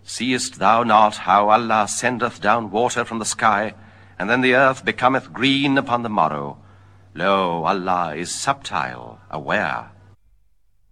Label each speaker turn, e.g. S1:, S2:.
S1: Seest thou not how Allah sendeth down water from the sky, and then the earth becometh green upon the morrow? Lo, Allah is subtile, aware.